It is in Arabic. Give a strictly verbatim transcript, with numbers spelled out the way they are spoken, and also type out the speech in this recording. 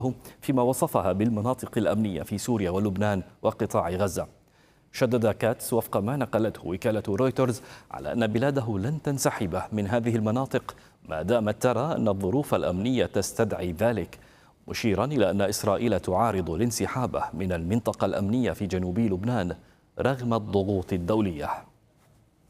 فيما وصفها بالمناطق الأمنية في سوريا ولبنان وقطاع غزة. شدد كاتس وفق ما نقلته وكالة رويترز على أن بلاده لن تنسحب من هذه المناطق ما دامت ترى أن الظروف الأمنية تستدعي ذلك، مشيرا إلى أن إسرائيل تعارض الانسحاب من المنطقة الأمنية في جنوب لبنان رغم الضغوط الدولية.